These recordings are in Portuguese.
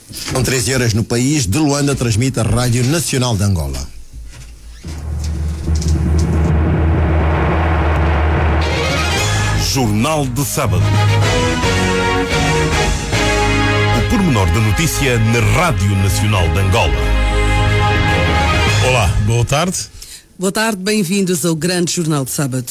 São 13 horas no país. De Luanda transmite a Rádio Nacional de Angola. Jornal de Sábado. O pormenor da notícia na Rádio Nacional de Angola. Olá, boa tarde. Boa tarde, bem-vindos ao grande Jornal de Sábado.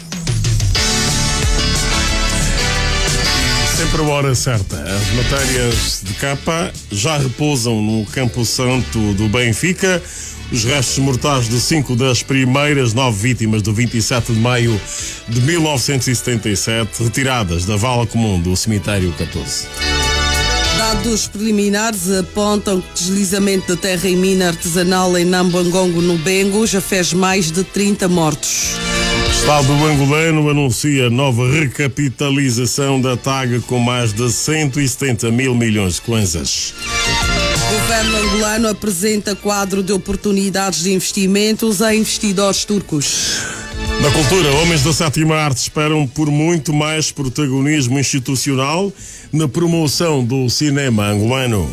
Sempre a hora certa. As matérias de capa já repousam no Campo Santo do Benfica. Os restos mortais de 5 das primeiras 9 vítimas do 27 de maio de 1977, retiradas da vala comum do cemitério 14. Dados preliminares apontam que o deslizamento de terra em mina artesanal em Nambangongo, no Bengo, já fez mais de 30 mortos. O Estado angolano anuncia nova recapitalização da TAG com mais de 170 mil milhões de kwanzas. O governo angolano apresenta quadro de oportunidades de investimentos a investidores turcos. Na cultura, homens da sétima arte esperam por muito mais protagonismo institucional na promoção do cinema angolano.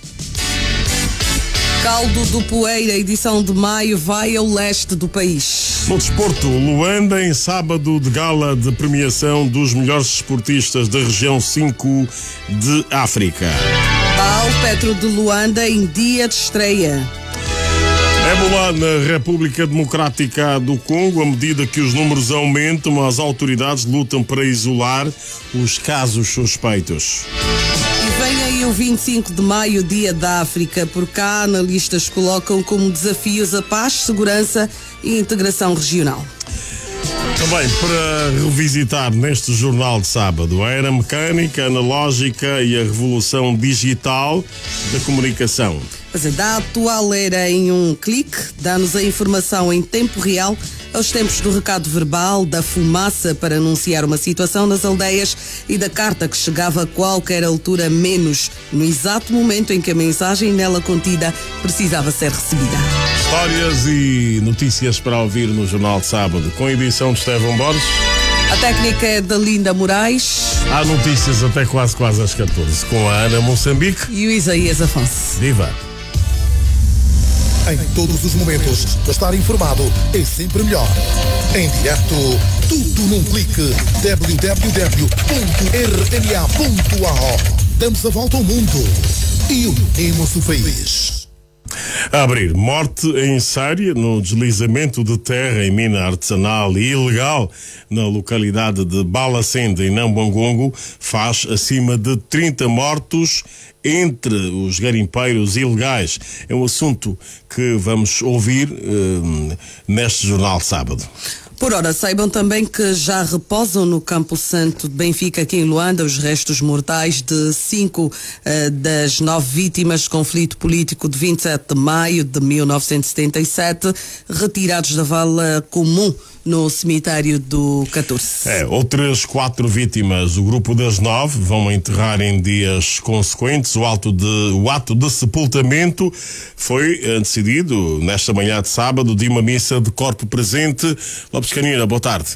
Caldo do Poeira, edição de maio, vai ao leste do país. No desporto, Luanda em sábado de gala de premiação dos melhores desportistas da região 5 de África. Petro de Luanda em dia de estreia. Ébola na República Democrática do Congo. À medida que os números aumentam, as autoridades lutam para isolar os casos suspeitos. E vem aí o 25 de maio, Dia da África. Por cá, analistas colocam como desafios a paz, segurança e integração regional. Também para revisitar neste jornal de sábado a era mecânica, analógica e a revolução digital da comunicação. Da atual era em um clique, dá-nos a informação em tempo real, aos tempos do recado verbal, da fumaça para anunciar uma situação nas aldeias e da carta que chegava a qualquer altura, menos no exato momento em que a mensagem nela contida precisava ser recebida. Histórias e notícias para ouvir no Jornal de Sábado, com a edição de Estevão Borges. A técnica é da Linda Moraes. Há notícias até quase às 14, com a Ana Moçambique e o Isaías Afonso. Viva! Em todos os momentos, estar informado é sempre melhor. Em direto, tudo num clique. www.rma.ao. Damos a volta ao mundo e unimos o país. A abrir, morte em série no deslizamento de terra em mina artesanal e ilegal na localidade de Balacende, em Nambangongo, faz acima de 30 mortos entre os garimpeiros ilegais. É um assunto que vamos ouvir neste Jornal de Sábado. Por ora, saibam também que já repousam no Campo Santo de Benfica, aqui em Luanda, os restos mortais de 5 das 9 vítimas de conflito político de 27 de maio de 1977, retirados da vala comum no cemitério do 14. Outras 4 vítimas, o grupo das 9, vão enterrar em dias consequentes. O ato de sepultamento foi decidido nesta manhã de sábado de uma missa de corpo presente. Lopes Canina, boa tarde.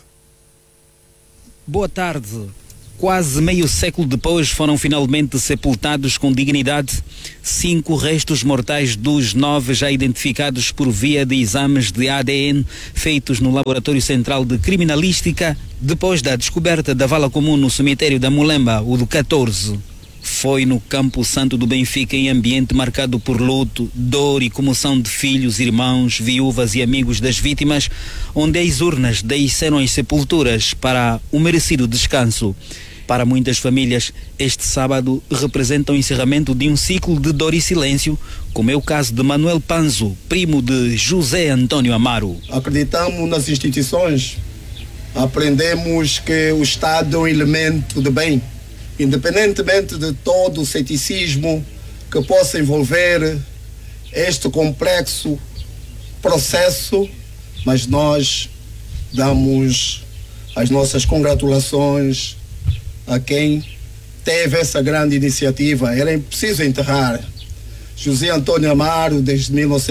Boa tarde. Quase meio século depois foram finalmente sepultados com dignidade 5 restos mortais dos 9 já identificados por via de exames de ADN feitos no Laboratório Central de Criminalística depois da descoberta da vala comum no cemitério da Mulemba, o do 14. Foi no Campo Santo do Benfica, em ambiente marcado por luto, dor e comoção de filhos, irmãos, viúvas e amigos das vítimas, onde as urnas desceram as sepulturas para o merecido descanso. Para muitas famílias, este sábado representa o encerramento de um ciclo de dor e silêncio, como é o caso de Manuel Panzo, primo de José Antônio Amaro. Acreditamos nas instituições, aprendemos que o Estado é um elemento de bem, independentemente de todo o ceticismo que possa envolver este complexo processo, mas nós damos as nossas congratulações a quem teve essa grande iniciativa. Era preciso enterrar José Antônio Amaro, desde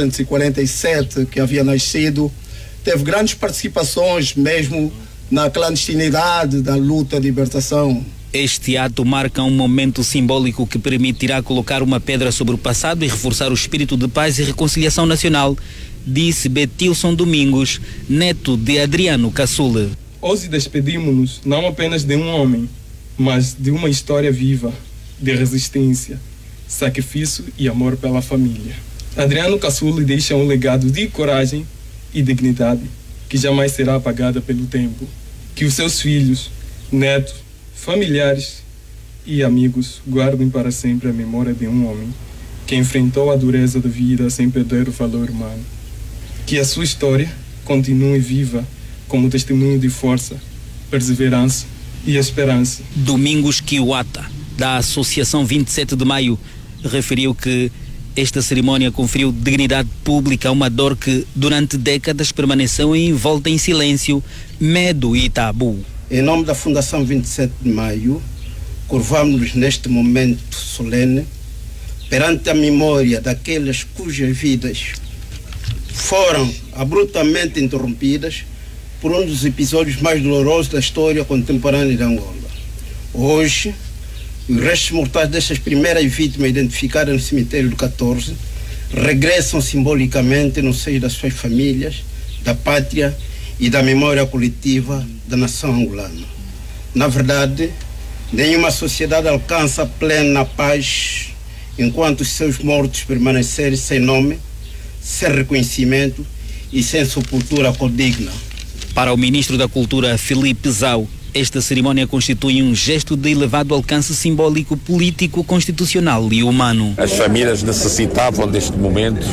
1947, que havia nascido, teve grandes participações mesmo na clandestinidade da luta de libertação. Este ato marca um momento simbólico que permitirá colocar uma pedra sobre o passado e reforçar o espírito de paz e reconciliação nacional, disse Betilson Domingos, neto de Adriano Caçula. Hoje despedimos-nos não apenas de um homem, mas de uma história viva, de resistência, sacrifício e amor pela família. Adriano Caçula deixa um legado de coragem e dignidade que jamais será apagada pelo tempo. Que os seus filhos, netos, familiares e amigos guardem para sempre a memória de um homem que enfrentou a dureza da vida sem perder o valor humano. Que a sua história continue viva como testemunho de força, perseverança e esperança. Domingos Kiwata, da Associação 27 de Maio, referiu que esta cerimônia conferiu dignidade pública a uma dor que durante décadas permaneceu envolta em silêncio, medo e tabu. Em nome da Fundação 27 de Maio, curvamos-nos neste momento solene perante a memória daqueles cujas vidas foram abruptamente interrompidas por um dos episódios mais dolorosos da história contemporânea de Angola. Hoje, os restos mortais destas primeiras vítimas identificadas no cemitério do 14 regressam simbolicamente no seio das suas famílias, da pátria e da memória coletiva da nação angolana. Na verdade, nenhuma sociedade alcança plena paz enquanto os seus mortos permanecerem sem nome, sem reconhecimento e sem sepultura condigna. Para o ministro da Cultura, Filipe Zau, esta cerimônia constitui um gesto de elevado alcance simbólico, político, constitucional e humano. As famílias necessitavam deste momento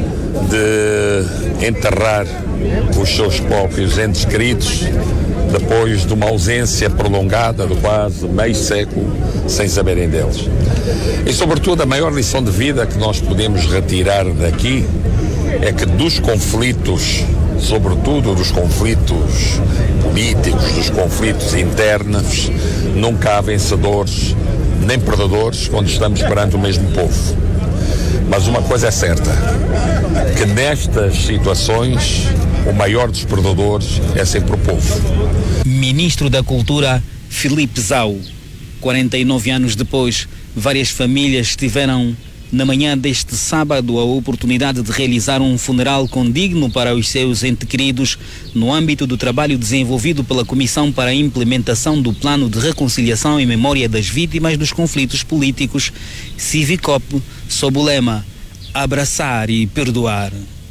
de enterrar os seus próprios entes queridos depois de uma ausência prolongada de quase meio século sem saberem deles. E, sobretudo, a maior lição de vida que nós podemos retirar daqui é que dos conflitos, sobretudo dos conflitos políticos, dos conflitos internos, nunca há vencedores nem perdedores quando estamos perante o mesmo povo. Mas uma coisa é certa, que nestas situações o maior dos perdedores é sempre o povo. Ministro da Cultura, Filipe Zau. 49 anos depois, várias famílias tiveram na manhã deste sábado a oportunidade de realizar um funeral condigno para os seus entes queridos no âmbito do trabalho desenvolvido pela Comissão para a Implementação do Plano de Reconciliação em Memória das Vítimas dos Conflitos Políticos, Civicop, sob o lema Abraçar e Perdoar.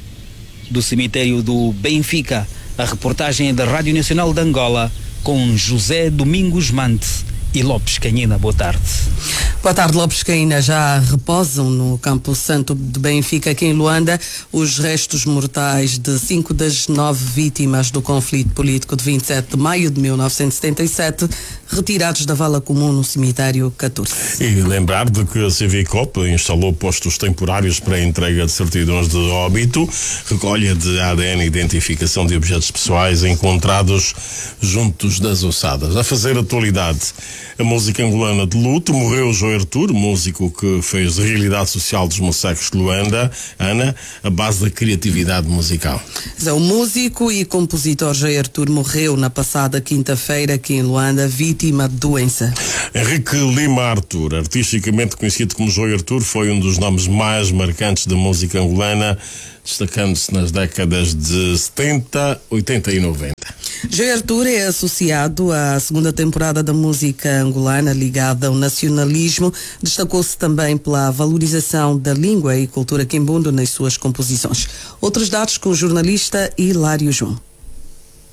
Do cemitério do Benfica, a reportagem é da Rádio Nacional de Angola com José Domingos Mante e Lopes Canhina. Boa tarde. Boa tarde, Lopes Canhina. Já reposam no Campo Santo de Benfica, aqui em Luanda, os restos mortais de 5 das 9 vítimas do conflito político de 27 de maio de 1977, retirados da vala comum no cemitério 14. E lembrar de que a Civicop instalou postos temporários para a entrega de certidões de óbito, recolha de ADN e identificação de objetos pessoais encontrados juntos das ossadas. A fazer atualidade a música angolana de luto, morreu João Artur, músico que fez a realidade social dos moçacos de Luanda, Ana, a base da criatividade musical. O músico e compositor João Artur morreu na passada quinta-feira aqui em Luanda, vítima de doença. Henrique Lima Artur, artisticamente conhecido como João Artur, foi um dos nomes mais marcantes da música angolana, destacando-se nas décadas de 70, 80 e 90. João Artur é associado à segunda temporada da música angolana ligada ao nacionalismo. Destacou-se também pela valorização da língua e cultura quimbundo nas suas composições. Outros dados com o jornalista Hilário João.